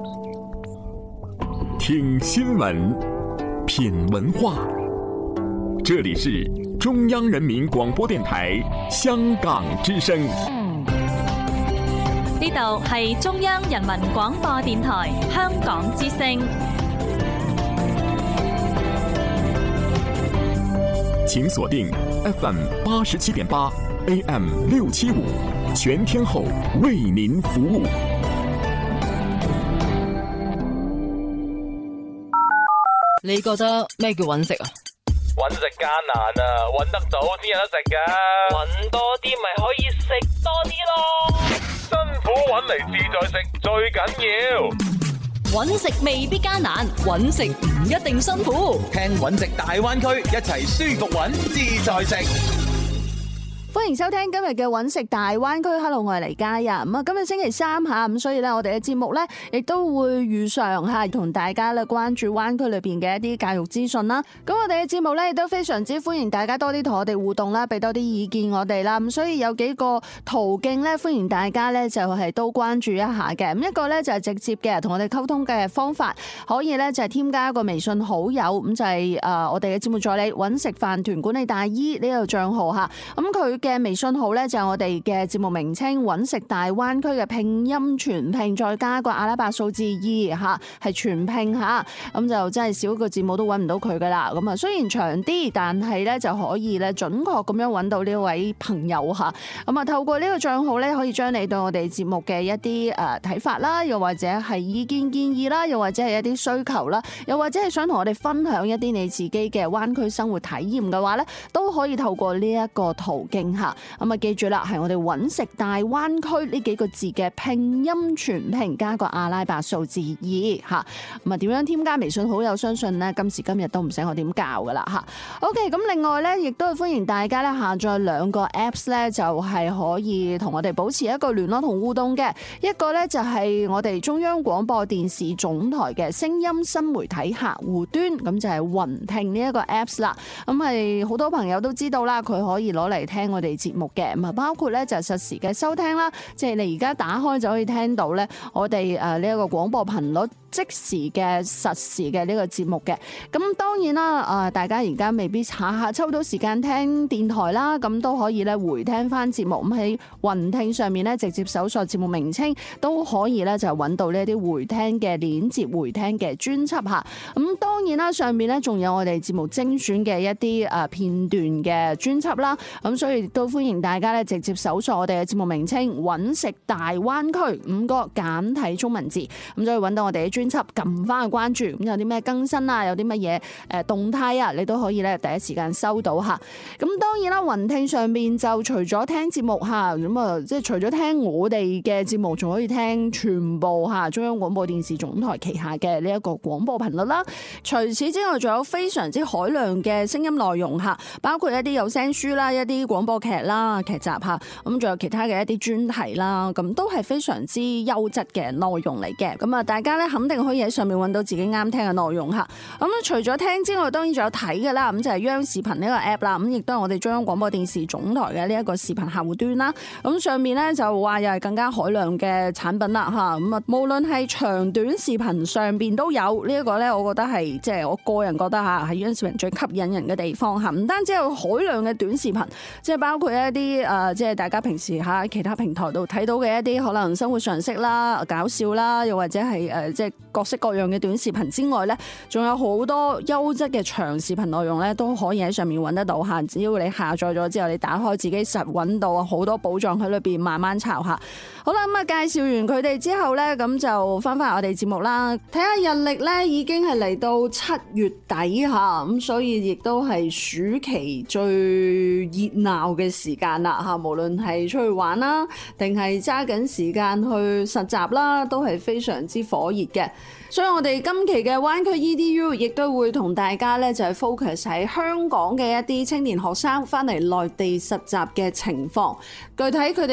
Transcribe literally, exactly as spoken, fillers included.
聽新聞，品文化。這裡是中央人民廣播電台香港之聲。 呢度係中央人民廣播電台香港之聲。 請鎖定 F M 八十七點八 A M 六七五，全天候為您服務。 你覺得咩叫揾食啊？ 揾食艱難啊，揾得到先有得食噶。揾多啲咪可以食多啲咯。辛苦揾嚟自在食最緊要。 揾食未必艱難，揾食唔一定辛苦。 聽揾食大灣區，一齊舒服揾自在食。 歡迎收聽今日嘅揾食大灣區。Hello， 我係黎嘉欣。咁啊，今日星期三下，咁所以咧，我哋嘅節目咧，亦都會如常吓同大家咧關注灣區裏邊嘅一啲教育資訊啦。咁我哋嘅節目咧，亦都非常之歡迎大家多啲同我哋互動啦，俾多啲意見我哋啦。咁所以有幾個途徑咧，歡迎大家咧就係都關注一下嘅。咁一個咧就係直接嘅同我哋溝通嘅方法，可以咧就係添加一個微信好友，咁就係誒我哋嘅節目助理揾食飯團管理大姨呢個賬號吓。咁佢嘅微信號咧就係我哋嘅節目名稱揾食大灣區嘅拼音全拼，再加個阿拉伯數字二吓，係全拼吓，咁就真係少個字母都揾唔到佢噶啦。咁啊雖然長啲，但係咧就可以咧準確咁樣揾到呢位朋友吓。咁啊透過呢個賬號咧，可以將你對我哋節目嘅一啲誒睇法啦，又或者係意見建議啦，又或者係一啲需求啦，又或者係想同我哋分享一啲你自己嘅灣區生活體驗嘅話咧，都可以透過呢一個途徑吓。咁啊，記住啦，係我哋揾食大灣區呢幾個字嘅拼音全拼加個阿拉伯數字二吓。咁啊，點樣添加微信好友？相信呢，今時今日都唔使我點教噶啦吓。OK，咁另外咧，亦都係歡迎大家咧下載兩個 Apps 咧，就係可以同我哋保持一個聯絡同互動嘅。一個咧就係我哋中央廣播電視總台嘅聲音新媒體客戶端，咁就係雲聽呢一個 Apps 啦。咁係好多朋友都知道啦，佢可以攞嚟聽我哋節目嘅，咁啊包括咧就實時嘅收聽啦，即係你而家打開就可以聽到咧我哋誒呢一個廣播頻率即時嘅實時嘅呢個節目嘅。咁當然啦，誒大家而家未必下下抽到時間聽電台啦，咁都可以咧回聽翻節目，咁喺雲聽上面咧直接搜索節目名稱都可以咧就揾到呢啲回聽嘅鏈接、回聽嘅專輯吓。咁當然啦，上面咧仲有我哋節目精選嘅一啲誒片段嘅專輯啦，咁所以都歡迎大家咧直接搜索我哋嘅節目名稱揾食大灣區五個簡體中文字，咁就可以揾到我哋嘅專輯，撳翻去關注，咁有啲咩更新啊，有啲乜嘢誒動態啊，你都可以咧第一時間收到吓。咁當然啦，雲聽上面就除咗聽節目吓，咁啊即係除咗聽我哋嘅節目，仲可以聽全部吓中央廣播電視總台旗下嘅呢一個廣播頻率啦。除此之外，仲有非常之海量嘅聲音內容吓，包括一啲有聲書啦，一啲廣播劇啦、劇集吓，咁仲有其他嘅一啲專題啦，咁都係非常之優質嘅內容嚟嘅。咁啊，大家咧肯定可以喺上面揾到自己啱聽嘅內容吓。咁除咗聽之外，當然仲有睇嘅啦。咁就係央視頻呢個 app 啦，咁亦都係我哋中央廣播電視總台嘅呢一個視頻客戶端啦。咁上面咧就話又係更加海量嘅產品啦吓。咁啊，無論係長短視頻上邊都有呢一個咧，我覺得係即係我個人覺得吓係央視頻最吸引人嘅地方吓。唔單止有海量嘅短視頻，即係包括一啲誒，即係大家平時喺其他平台度睇到嘅一啲可能生活常識啦、搞笑啦，又或者係誒即係各式各樣嘅短視頻之外咧，仲有好多優質嘅長視頻內容咧，都可以喺上面揾得到吓。只要你下載咗之後，你打開自己實揾到好多寶藏喺裏邊，慢慢抄下。好啦，咁啊介紹完佢哋之後咧，咁就翻返我哋節目啦。睇下日曆咧，已經係嚟到七月底吓，咁所以亦都係暑期最熱鬧嘅時間啦吓。無論係出去玩啦，定係揸緊時間去實習啦，都係非常之火熱嘅。所以我哋今期嘅灣區 E D U 亦都會同大家咧就係 focus 喺香港嘅一啲青年學生翻嚟內地實習嘅情況，具體佢哋